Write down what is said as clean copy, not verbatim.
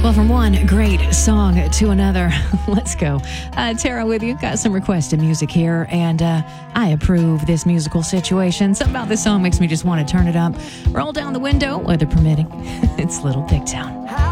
Well, from one great song to another, let's go. Tara with you. Got some requested music here, and I approve this musical situation. Something about this song makes me just want to turn it up, roll down the window, weather permitting. It's Little Big Town.